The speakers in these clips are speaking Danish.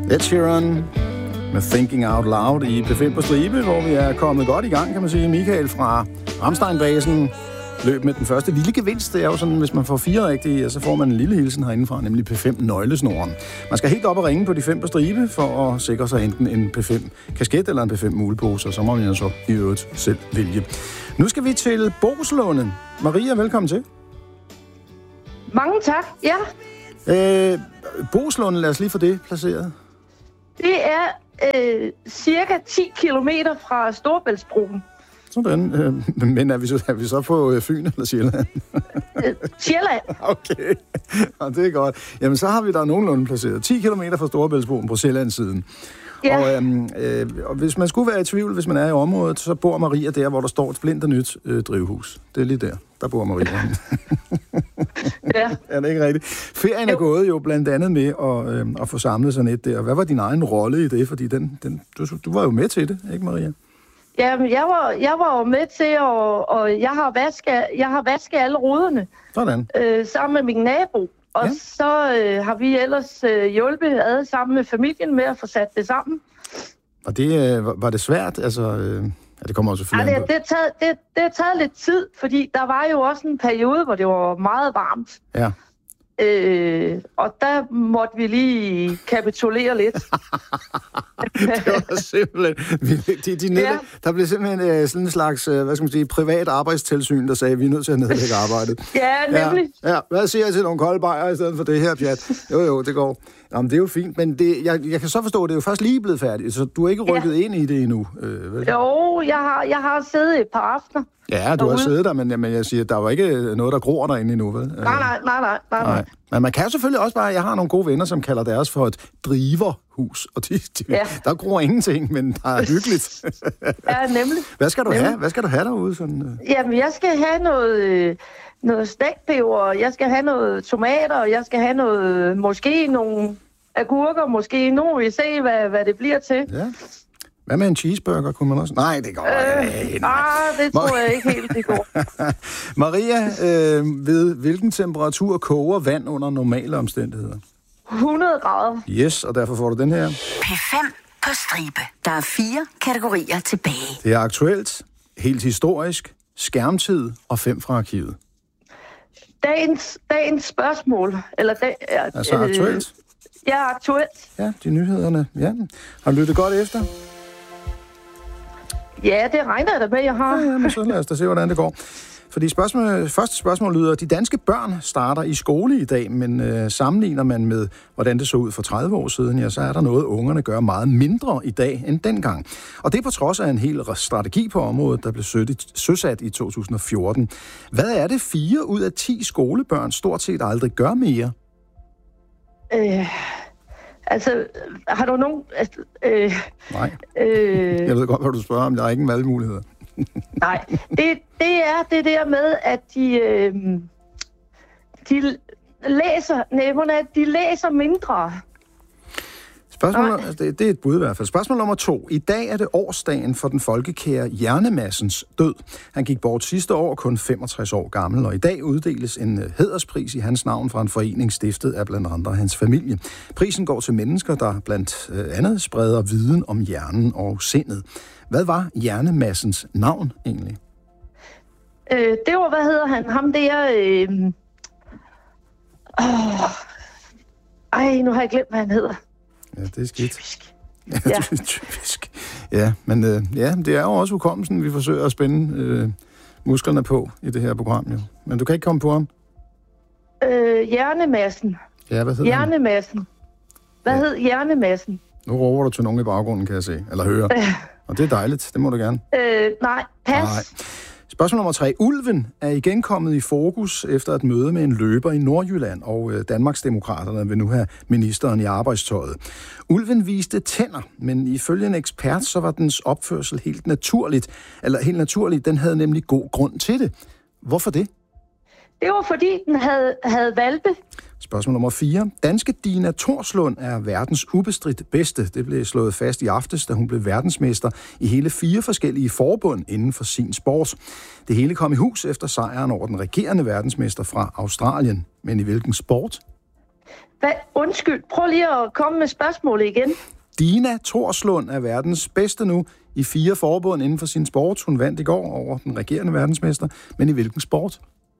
Ed Sheeran med Thinking Out Loud i P5 på stribe, hvor vi er kommet godt i gang, kan man sige. Michael fra Ramstein-basen løb med den første lille gevinst. Det er jo sådan, hvis man får 4 rigtige, så får man en lille hilsen herindefra, nemlig P5-nøglesnoren. Man skal helt op og ringe på de 5 på stribe, for at sikre sig enten en P5-kasket eller en P5-mulepose, og så må man jo så i øvrigt selv vælge. Nu skal vi til Boeslunde. Maria, velkommen til. Mange tak, ja. Boeslunde, lad os lige få det placeret. Det er cirka 10 kilometer fra Storebæltsbroen. Sådan. Men er vi så på Fyn eller Sjælland? Sjælland. Okay, og det er godt. Jamen, så har vi der nogenlunde placeret. 10 kilometer fra Storebæltsbroen på Sjællandssiden. Ja. Og hvis man skulle være i tvivl, hvis man er i området, så bor Maria der, hvor der står et splinternyt drivhus. Det er lige der bor Maria. Ja. Er det ikke rigtigt? Ferien er gået jo blandt andet med at få samlet sådan et der. Hvad var din egen rolle i det? Fordi du var jo med til det, ikke Maria? Jamen, jeg var jo med til, og jeg har vasket alle ruderne. Sådan. Sammen med min nabo. Og så har vi ellers hjulpet ad sammen med familien med at få sat det sammen. Og det var det svært? Altså, det kommer også selvfølgelig an på. Det har taget lidt tid, fordi der var jo også en periode, hvor det var meget varmt. Ja. Og der måtte vi lige kapitulere lidt. Det var simpelthen... Der blev simpelthen sådan en slags, hvad skal man sige, privat arbejdstilsyn, der sagde, at vi er nødt til at nedlægge arbejdet. Ja, nemlig. Ja. Hvad siger jeg til nogle kolde bajer i stedet for det her, pjat? Jo, det går. Jamen, det er jo fint, men jeg kan så forstå, at det er jo først lige blevet færdigt, så du er ikke rykket ind i det endnu, vel? Jo, jeg har siddet et par aftener. Ja, du har siddet der, men jeg siger, der var ikke noget, der gror derinde endnu, vel? Nej. Men man kan selvfølgelig også bare, jeg har nogle gode venner, som kalder deres for et driverhus, og der gror ingenting, men der er hyggeligt. Ja, nemlig. Hvad skal du have? Hvad skal du have derude? Sådan? Jamen, jeg skal have noget stækpeber, jeg skal have noget tomater, jeg skal have måske nogle agurker, måske nu vi se, hvad det bliver til. Ja. Hvad med en cheeseburger, kunne man også? Nej, det går ikke. Det tror jeg ikke helt, det går. Maria, ved hvilken temperatur koger vand under normale omstændigheder? 100 grader. Yes, og derfor får du den her. P5 på stribe. Der er 4 kategorier tilbage. Det er aktuelt, helt historisk, skærmtid og 5 fra arkivet. Dagens spørgsmål. Altså aktuelt? Ja, aktuelt. Ja, de nyhederne. Ja. Har du lyttet godt efter? Ja, det regner jeg da med, jeg har. Ja, men så lad os da se, hvordan det går. Fordi første spørgsmål lyder, de danske børn starter i skole i dag, men sammenligner man med, hvordan det så ud for 30 år siden, ja, så er der noget, ungerne gør meget mindre i dag end dengang. Og det er på trods af en hel strategi på området, der blev søsat i 2014. Hvad er det 4 ud af 10 skolebørn stort set aldrig gør mere? Har du nogen... Nej. Jeg ved godt, hvad du spørger om. Der er ingen valgmuligheder. Nej, det er det der med, at de læser mindre. Det er et bud i hvert fald. Spørgsmål nummer 2. I dag er det årsdagen for den folkekære Hjernemassens død. Han gik bort sidste år, kun 65 år gammel, og i dag uddeles en hæderspris i hans navn fra en forening stiftet af blandt andre hans familie. Prisen går til mennesker, der blandt andet spreder viden om hjernen og sindet. Hvad var Hjernemassens navn egentlig? Det var, hvad hedder han? Ham der... nu har jeg glemt, hvad han hedder. Ja, det er skidt. Typisk. Ja, typisk. Ja, men det er jo også hukommelsen, vi forsøger at spænde musklerne på i det her program, jo. Men du kan ikke komme på ham? Hjernemassen. Ja, hvad hedder Hjernemassen. Hvad hed Hjernemassen? Nu råber du til nogen i baggrunden, kan jeg se. Eller høre. Og det er dejligt. Det må du gerne. Nej, pas. Nej. Spørgsmål nummer 3. Ulven er igen kommet i fokus efter et møde med en løber i Nordjylland, og Danmarksdemokraterne vil nu have ministeren i arbejdstøjet. Ulven viste tænder, men ifølge en ekspert, så var dens opførsel helt naturligt. Den havde nemlig god grund til det. Hvorfor det? Det var fordi, den havde hvalpe. Spørgsmål nummer 4. Danske Dina Torslund er verdens ubestridt bedste. Det blev slået fast i aftes, da hun blev verdensmester i hele 4 forskellige forbund inden for sin sport. Det hele kom i hus efter sejren over den regerende verdensmester fra Australien. Men i hvilken sport? Undskyld, prøv lige at komme med spørgsmålet igen. Dina Torslund er verdens bedste nu i 4 forbund inden for sin sport. Hun vandt i går over den regerende verdensmester. Men i hvilken sport?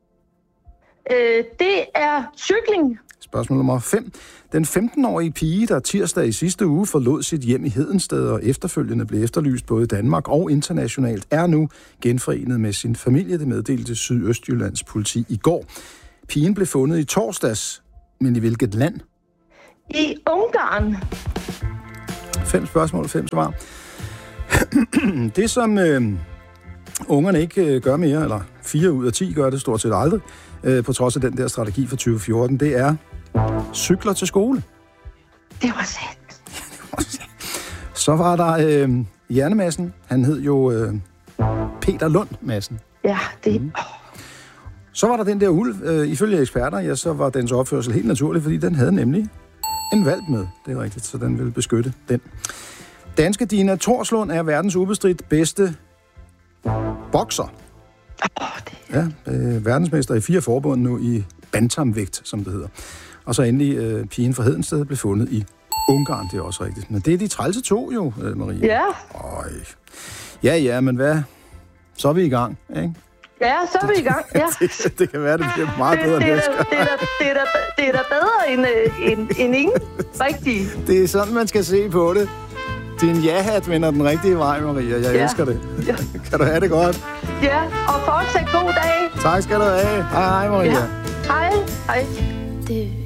Det er cykling. Spørgsmål nummer 5. Den 15-årige pige, der tirsdag i sidste uge forlod sit hjem i Hedensted og efterfølgende blev efterlyst både i Danmark og internationalt, er nu genforenet med sin familie. Det meddelte Sydøstjyllands politi i går. Pigen blev fundet i torsdags, men i hvilket land? I Ungarn. 5 spørgsmål, 5 svar. Det, som ungerne ikke gør mere, eller 4 ud af 10 gør det stort set aldrig, på trods af den der strategi for 2014, det er cykler til skole. Det var sandt. Så var der Hjernemassen. Han hed jo Peter Lund Madsen. Ja, det... Så var der den der ulv. Ifølge eksperter, ja, så var dens opførsel helt naturlig, fordi den havde nemlig en hvalp med. Det er rigtigt, så den ville beskytte den. Danske Dina Torslund er verdens ubestridt bedste bokser. Ja, verdensmester i 4 forbund nu i bantamvægt, som det hedder. Og så endelig pigen fra Hedensted blev fundet i Ungarn, det er også rigtigt. Men det er de trælse 2 jo, Maria. Ja. Ja, men hvad? Så er vi i gang, ikke? Ja, så er vi i gang, ja. det kan være, det bliver meget bedre næste gang. Det er da bedre end ingen rigtig. Det er sådan, man skal se på det. Din ja-hat vender den rigtige vej, Maria. Jeg elsker det. Ja. Kan du have det godt? Ja, og fortsat god dag. Tak skal du have. Hej, Maria. Ja. Hej.